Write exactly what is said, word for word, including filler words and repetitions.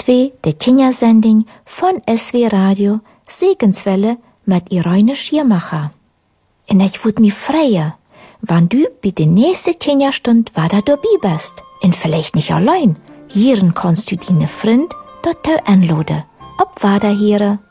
wie de Tinja-Sending von S W Radio Segenswelle mit Irene Schiermacher. Und ich würd mich freuen, wenn du bei der nächsten Tinja-Stund weiter dabei bist. Und vielleicht nicht allein. Hier kannst du deine Freund dort anladen. Ob weiter hier.